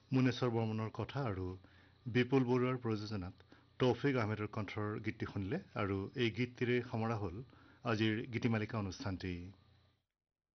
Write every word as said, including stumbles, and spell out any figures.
মুনেশ্বৰ বৰ্মনৰ কথা আৰু বিপুল বৰুৱাৰ প্ৰযোজনাত তৌফিক আহমেদৰ কণ্ঠৰ গীতটি শুনিলে আৰু এই গীতটিৰে সামৰা হ'ল আজিৰ গীতিমালিকা অনুষ্ঠানটি।